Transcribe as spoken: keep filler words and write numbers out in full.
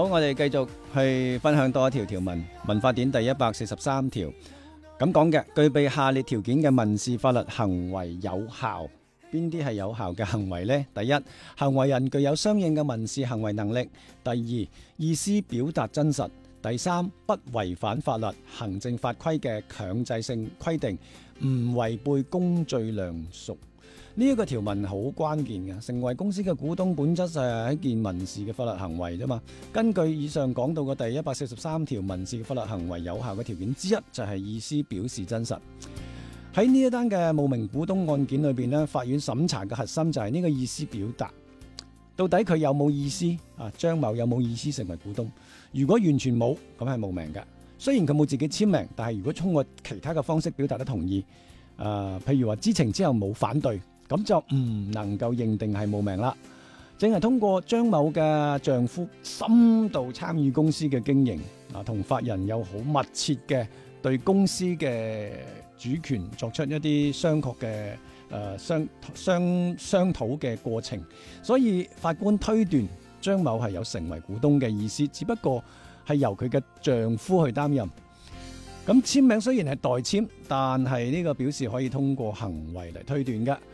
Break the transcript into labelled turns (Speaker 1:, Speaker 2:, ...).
Speaker 1: 好，我哋繼續去分享多一條條文。民法典第一百四十三條咁講嘅，具備下列條件嘅民事法律行為有效。邊啲係有效嘅行為呢？第一，行為人具有相應嘅民事行為能力；第二，意思表達真實；第三，不違反法律、行政法規嘅強制性規定，唔違背公序良俗。呢一個條文好關鍵嘅，成為公司嘅股東本質就係一件民事嘅法律行為啫嘛。根據以上講到嘅第一百四十三條，民事嘅法律行為有效嘅條件之一就係意思表示真實。喺呢一單嘅冒名股東案件裏邊呢，法院審查嘅核心就係呢個意思表達，到底佢有冇意思啊？張某有冇意思成為股東？如果完全冇，咁係冒名嘅。雖然佢冇自己簽名，但係如果通過其他嘅方式表達得同意，誒、呃，譬如話知情之後冇反對，咁就唔能夠認定係冒名啦。淨係通過張某嘅丈夫深度參與公司嘅經營，啊，同法人有好密切嘅對公司嘅主權作出一啲商確嘅誒商商商討嘅過程，所以法官推斷張某係有成為股東嘅意思，只不過係由佢嘅丈夫去擔任。咁簽名雖然係代簽，但係呢個表示可以通過行為嚟推斷嘅。